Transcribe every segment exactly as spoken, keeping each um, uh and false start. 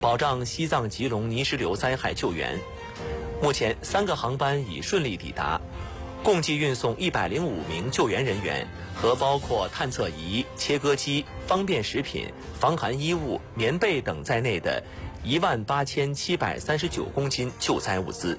保障西藏吉隆泥石流灾害救援。目前，三个航班已顺利抵达，共计运送一百零五名救援人员和包括探测仪、切割机、方便食品、防寒衣物、棉被等在内的一万八千七百三十九公斤救灾物资。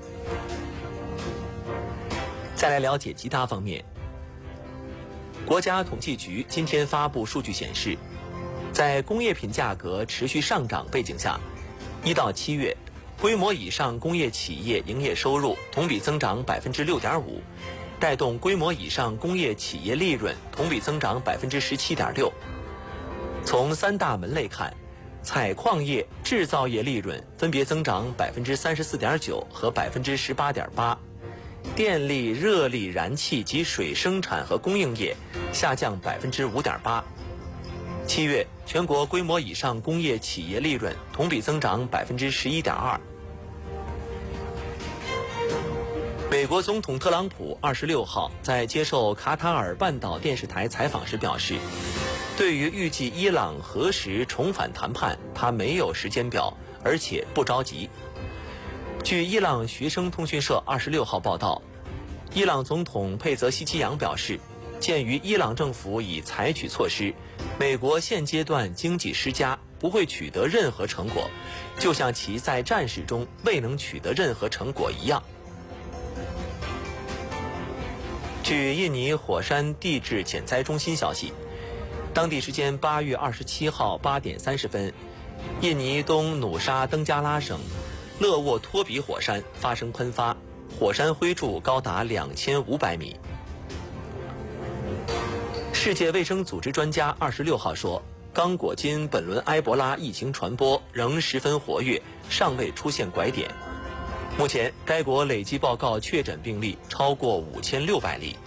再来了解其他方面。国家统计局今天发布数据显示，在工业品价格持续上涨背景下，一到七月，规模以上工业企业营业收入同比增长百分之六点五，带动规模以上工业企业利润同比增长百分之十七点六。从三大门类看，采矿业、制造业利润分别增长百分之三十四点九和百分之十八点八。电力、热力、燃气及水生产和供应业下降百分之五点八。七月，全国规模以上工业企业利润同比增长百分之十一点二。美国总统特朗普二十六号在接受卡塔尔半岛电视台采访时表示，对于预计伊朗何时重返谈判，他没有时间表，而且不着急。据伊朗学生通讯社二十六号报道，伊朗总统佩泽希奇扬表示，鉴于伊朗政府已采取措施，美国现阶段经济施加不会取得任何成果，就像其在战事中未能取得任何成果一样。据印尼火山地质减灾中心消息，当地时间八月二十七号八点三十分，印尼东努沙登加拉省勒沃托比火山发生喷发，火山灰柱高达两千五百米。世界卫生组织专家二十六号说，刚果金本轮埃博拉疫情传播仍十分活跃，尚未出现拐点。目前，该国累计报告确诊病例超过五千六百例。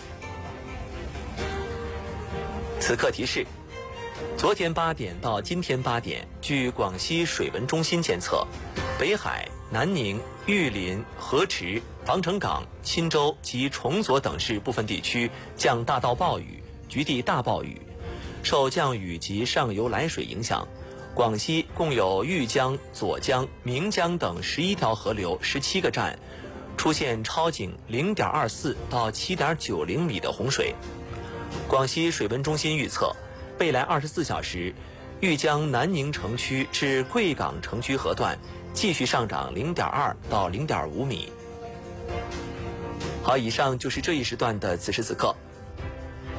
此刻提示：昨天八点到今天八点，据广西水文中心监测，北海、南宁、玉林、河池、防城港、钦州及崇左等市部分地区降大到暴雨，局地大暴雨。受降雨及上游来水影响，广西共有玉江、左江、岷江等十一条河流十七个站出现超警零点二四到七点九零米的洪水。广西水文中心预测，未来二十四小时，玉江南宁城区至贵港城区河段继续上涨零点二到零点五米。好，以上就是这一时段的此时此刻。